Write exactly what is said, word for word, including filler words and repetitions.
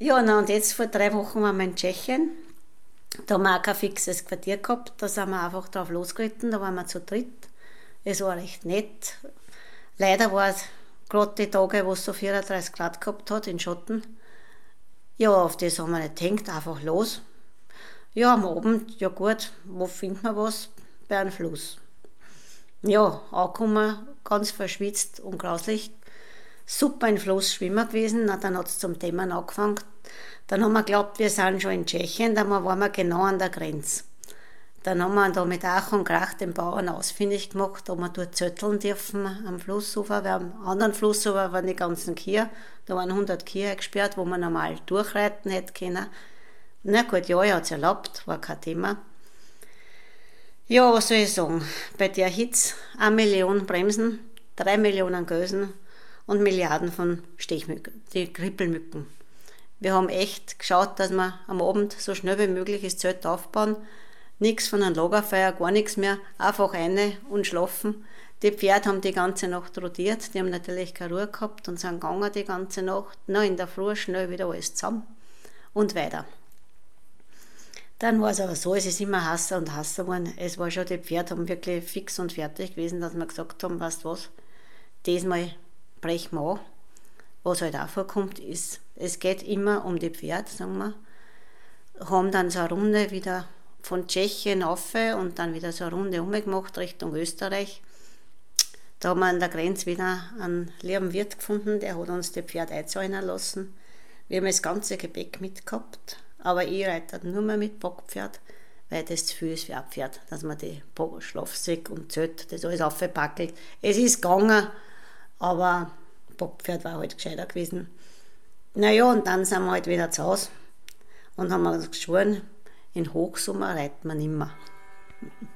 Ja, na, und jetzt vor drei Wochen waren wir in Tschechien. Da haben wir auch kein fixes Quartier gehabt. Da sind wir einfach drauf losgeritten. Da waren wir zu dritt. Es war recht nett. Leider war es gerade die Tage, wo es so vierunddreißig Grad gehabt hat, in Schotten. Ja, auf das haben wir nicht gedacht. Einfach los. Ja, am Abend, ja gut, wo findet man was? Bei einem Fluss. Ja, angekommen, ganz verschwitzt und grauslich. Super in Fluss schwimmen gewesen, na, dann hat es zum Thema angefangen. Dann haben wir geglaubt, wir sind schon in Tschechien, dann waren wir genau an der Grenze. Dann haben wir da mit Ach und Krach den Bauern ausfindig gemacht, ob wir dort zötteln dürfen am Flussufer. Wir haben am anderen Flussufer waren die ganzen Kühe, da waren hundert Kühe gesperrt, wo man normal durchreiten hätte können. Na gut, ja, er hat es erlaubt, war kein Thema. Ja, was soll ich sagen? Bei der Hitze eine Million Bremsen, drei Millionen Gösen und Milliarden von Stechmücken, die Krippelmücken. Wir haben echt geschaut, dass wir am Abend so schnell wie möglich das Zelt aufbauen. Nichts von einem Lagerfeuer, gar nichts mehr, einfach rein und schlafen. Die Pferde haben die ganze Nacht rotiert, die haben natürlich keine Ruhe gehabt und sind gegangen die ganze Nacht. Na, in der Früh schnell wieder alles zusammen und weiter. Dann war es aber so, es ist immer heißer und heißer geworden. Es war schon, die Pferde haben wirklich fix und fertig gewesen, dass wir gesagt haben, weißt du was, diesmal brechen wir an. Was halt auch vorkommt, ist, es geht immer um die Pferde, sagen wir. Haben dann so eine Runde wieder von Tschechien rauf und dann wieder so eine Runde umgemacht Richtung Österreich. Da haben wir an der Grenze wieder einen lieben Wirt gefunden, der hat uns die Pferde einzahlen lassen. Wir haben das ganze Gepäck mitgehabt. Aber ich reite nur mehr mit Bockpferd, weil das zu viel ist für ein Pferd, dass man die Schlafsäcke und Zelt, das alles aufgepackelt. Es ist gegangen, aber Bockpferd war halt gescheiter gewesen. Naja, und dann sind wir halt wieder zu Hause und haben uns geschworen, in Hochsommer reiten wir nimmer.